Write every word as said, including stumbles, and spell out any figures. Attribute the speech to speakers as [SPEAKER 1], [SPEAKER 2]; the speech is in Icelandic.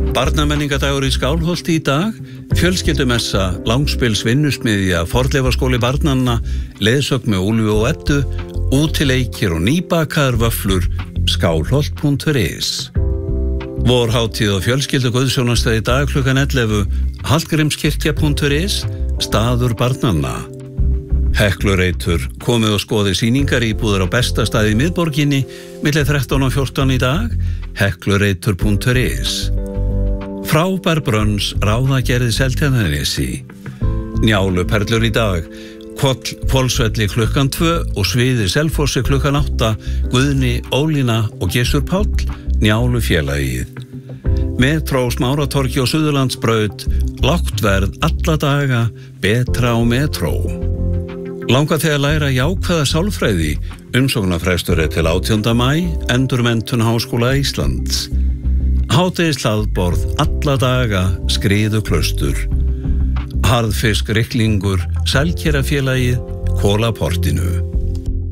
[SPEAKER 1] Barnamenningadagur í Skálholti í dag, fjölskyldumessa, langspils vinnusmiðja, fornleifaskóli barnanna, leiðsögn með Úlfi og Eddu, útileikir og nýbakaðar vöfflur, skálholt punktur is. Vorhátíð og fjölskyldu guðsjónastað í dag klukkan ellefu, hallgrímskirkja punktur is, staður barnanna. Heklureitur, komið og skoðið sýningar íbúðar á besta stað í miðborginni, milli þrettán og fjórtán í dag, heklureitur punktur is. Frábær brönns ráðagerði Seltjarnarnesi. Njáluperlur í dag, Hvolsvelli klukkan tvö og Sviði Selfossi klukkan átta, Guðni, Ólína og Gissur Páll, Njálufélagið. Metró Smáratorgi og Suðurlandsbraut, lágt verð alla daga, betra á metró. Langar þig að læra jákvæða sálfræði, umsóknarfrestur er til átjánda maí, Endurmenntun Háskóla Íslands. Hádegishlaðborð alla daga, Skriðuklaustur. Harðfisk ryklingur, Selkerafélagið, Kolaportinu.